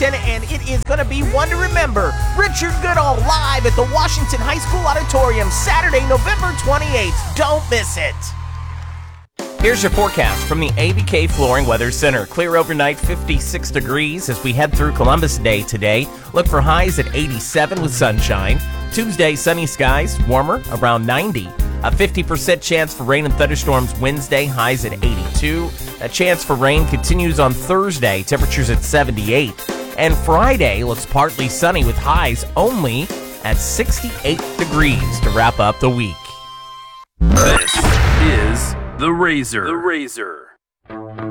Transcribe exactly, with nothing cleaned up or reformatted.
Washington, and it is going to be one to remember. Richard Goodall live at the Washington High School Auditorium Saturday, November twenty-eighth. Don't miss it. Here's your forecast from the A B K Flooring Weather Center. Clear overnight, fifty-six degrees as we head through Columbus Day today. Look for highs at eighty-seven with sunshine. Tuesday, sunny skies, warmer, around ninety. A fifty percent chance for rain and thunderstorms Wednesday, highs at eighty-two. A chance for rain continues on Thursday, temperatures at seventy-eight. And Friday looks partly sunny with highs only at sixty-eight degrees to wrap up the week. This is The Razor. The Razor.